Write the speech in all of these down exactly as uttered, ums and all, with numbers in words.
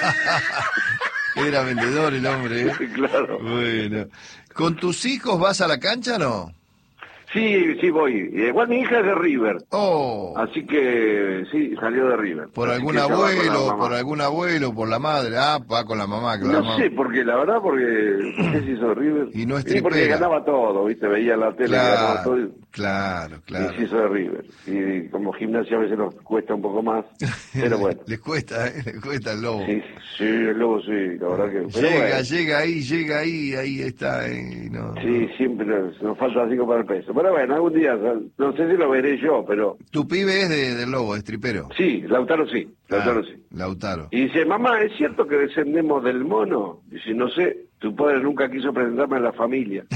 Era vendedor el hombre, ¿eh? Claro. Bueno. ¿Con tus hijos vas a la cancha o no? Sí, sí voy. Igual mi hija es de River. Oh. Así que sí, salió de River. ¿Por Así algún que ella va con la abuelo, mamá. por algún abuelo, por la madre? Ah, va con la mamá, claro. No sé, porque la verdad, porque ¿por qué se hizo de River? Y no es Sí, porque tripera. ganaba todo, ¿viste? Veía la tele, Claro, ganaba todo. Y, claro, claro. y se hizo de River. Y como gimnasia a veces nos cuesta un poco más, pero bueno. Les cuesta, ¿eh? Les cuesta el lobo. Sí, sí, el lobo sí, la verdad que... Pero Llega, bueno. llega ahí, llega ahí, ahí está. Eh, no, Sí, siempre nos, nos falta cinco para el peso. Pero bueno, algún día, no sé si lo veré yo, pero... Tu pibe es de, del lobo, es tripero. Sí, Lautaro sí, Lautaro Ah, sí. Lautaro. Y dice, mamá, ¿es cierto que descendemos del mono? Dice, no sé, tu padre nunca quiso presentarme a la familia.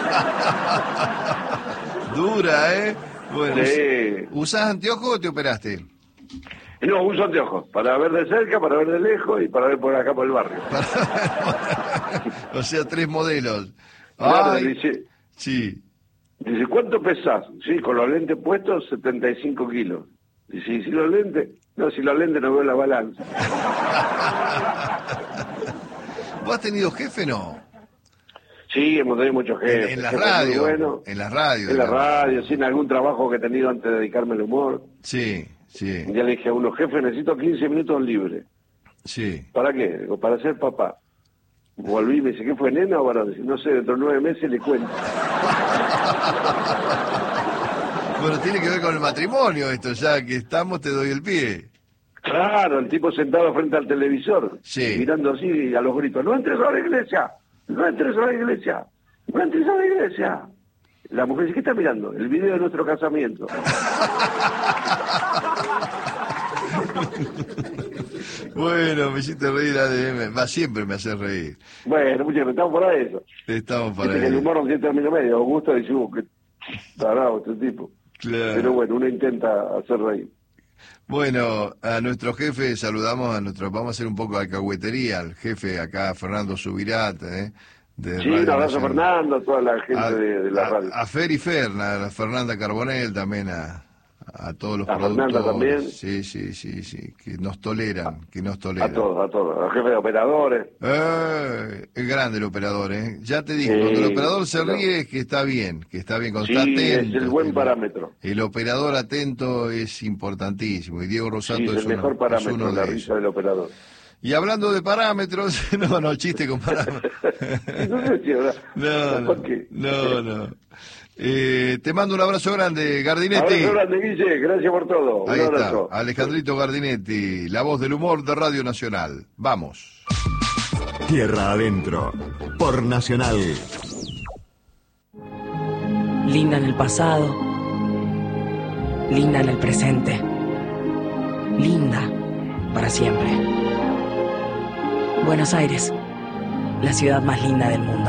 Dura, ¿eh? Bueno, Sí. ¿usás anteojos o te operaste? No, uso anteojos, para ver de cerca, para ver de lejos y para ver por acá por el barrio. O sea, tres modelos. Claro, Ay, dice, sí. dice, ¿cuánto pesás? Sí, con los lentes puestos, setenta y cinco kilos. Dice, ¿y si los lentes? No, si los lentes no veo la balanza. ¿Vos has tenido jefe no? Sí, hemos tenido muchos jefes. En, en la jefes muy radio. buenos. En la radio. En la digamos. radio, sí, en algún trabajo que he tenido antes de dedicarme al humor. Sí, sí, Ya le dije a uno, jefe, necesito quince minutos libres. sí. ¿Para qué? Digo, para ser papá. Volví y me dice, ¿qué fue, nena o varón? Dice, no sé, dentro de nueve meses le cuento. Bueno, tiene que ver con el matrimonio esto, ya que estamos te doy el pie. Claro, el tipo sentado frente al televisor, Sí. mirando así a los gritos, no entres a la iglesia, no entres a la iglesia, no entres a la iglesia. La mujer dice, ¿qué está mirando? El video de nuestro casamiento. Bueno, me hiciste reír, A D M. Va, siempre me hace reír. Bueno, muchachos, estamos para eso. Estamos para Viste que el eso. humor no tiene término medio. Augusto dice, uh, qué tarado este tipo. Claro. Pero bueno, uno intenta hacer reír. Bueno, a nuestro jefe saludamos a nuestro, vamos a hacer un poco de alcahuetería, al jefe acá, Fernando Subirat, ¿eh? De Sí, un Radio abrazo a Nacional. Fernando, a toda la gente A, de, de la a- radio. a Fer y Fer, a Fernanda Carbonell también, a, a todos los A Fernanda productores. también. Sí, sí, sí, sí, que nos toleran, que nos toleran. A todos, a todos. A jefe de operadores. Eh, es grande el operador, ¿eh? Ya te dije, Sí, cuando el operador se claro. ríe es que está bien, que está bien, cuando Sí, está atento. es el buen el- parámetro. El operador atento es importantísimo, y Diego Rosato Sí, es, es el uno, mejor es parámetro, uno la de risa ellos. del operador. Y hablando de parámetros, no, no, chiste con parámetros. no sé si habrá... No, no, ¿Por qué? no, no. Eh, te mando un abrazo grande, Gardinetti. Abrazo grande, Guille, gracias por todo. Ahí Un está, abrazo. Alejandrito Gardinetti, la voz del humor de Radio Nacional. Vamos. Tierra adentro, por Nacional. Linda en el pasado, linda en el presente, linda para siempre. Buenos Aires, la ciudad más linda del mundo.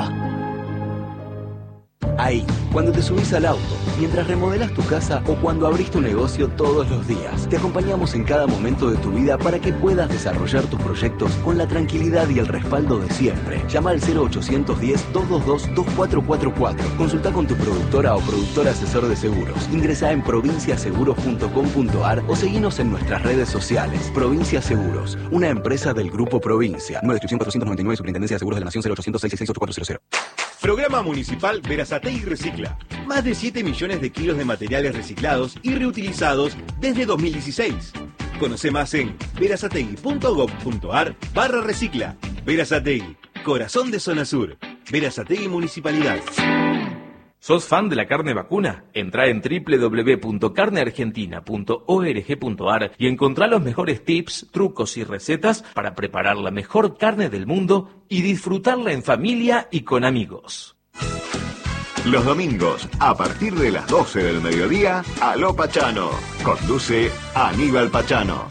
Ahí, cuando te subís al auto, mientras remodelas tu casa o cuando abrís tu negocio todos los días, te acompañamos en cada momento de tu vida para que puedas desarrollar tus proyectos con la tranquilidad y el respaldo de siempre. Llama al cero ochocientos diez, doscientos veintidós, veinticuatro cuarenta y cuatro. Consulta con tu productora o productor asesor de seguros. Ingresá en provincia seguros punto com punto ar o seguinos en nuestras redes sociales. Provincia Seguros, una empresa del Grupo Provincia. Nueva descripción cuatrocientos noventa y nueve, Superintendencia de Seguros de la Nación, cero ochocientos, seiscientos sesenta y seis, ochenta y cuatro cero. Programa Municipal Berazategui Recicla. Más de siete millones de kilos de materiales reciclados y reutilizados desde dos mil dieciséis. Conoce más en berazategui punto gob punto ar barra recicla. Berazategui, corazón de Zona Sur. Berazategui Municipalidad. ¿Sos fan de la carne vacuna? Entrá en doble u doble u doble u punto carne argentina punto org punto ar y encontrá los mejores tips, trucos y recetas para preparar la mejor carne del mundo y disfrutarla en familia y con amigos. Los domingos, a partir de las doce del mediodía, Aló Pachano. Conduce Aníbal Pachano.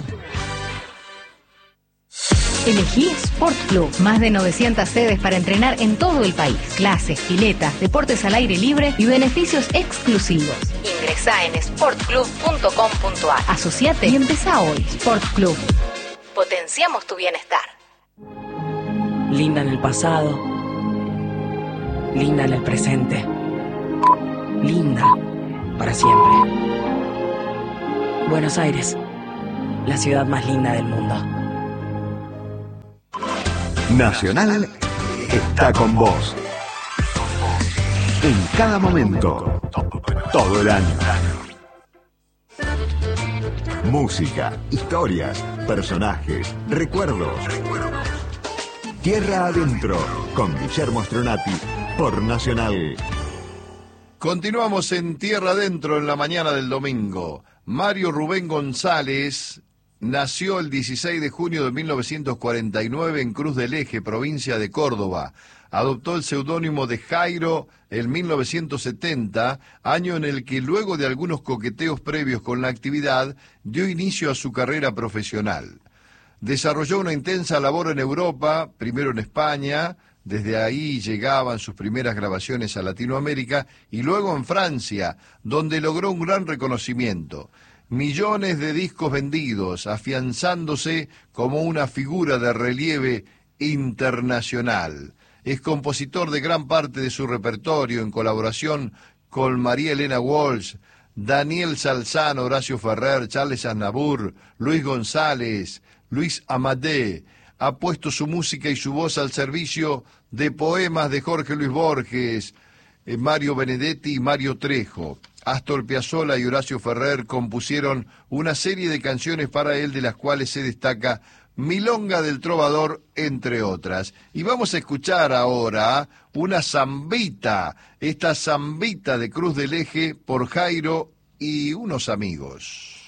Elegí Sport Club. Más de novecientas sedes para entrenar en todo el país. Clases, piletas, deportes al aire libre y beneficios exclusivos. Ingresá en sport club punto com punto ar. Asociate y empezá hoy. Sport Club. Potenciamos tu bienestar. Linda en el pasado, linda en el presente, linda para siempre. Buenos Aires, la ciudad más linda del mundo. Nacional está con vos. En cada momento, todo el año. Música, historias, personajes, recuerdos. Tierra Adentro, con Guillermo Stronati, por Nacional. Continuamos en Tierra Adentro en la mañana del domingo. Mario Rubén González nació el dieciséis de junio de mil novecientos cuarenta y nueve en Cruz del Eje, provincia de Córdoba. Adoptó el seudónimo de Jairo en mil novecientos setenta, año en el que luego de algunos coqueteos previos con la actividad, dio inicio a su carrera profesional. Desarrolló una intensa labor en Europa, primero en España, desde ahí llegaban sus primeras grabaciones a Latinoamérica, y luego en Francia, donde logró un gran reconocimiento. Millones de discos vendidos, afianzándose como una figura de relieve internacional. Es compositor de gran parte de su repertorio en colaboración con María Elena Walsh, Daniel Salzano, Horacio Ferrer, Charles Aznavour, Luis González, Luis Amadé. Ha puesto su música y su voz al servicio de poemas de Jorge Luis Borges, eh, Mario Benedetti y Mario Trejo. Astor Piazzolla y Horacio Ferrer compusieron una serie de canciones para él, de las cuales se destaca Milonga del Trovador, entre otras. Y vamos a escuchar ahora una zambita, esta zambita de Cruz del Eje por Jairo y unos amigos.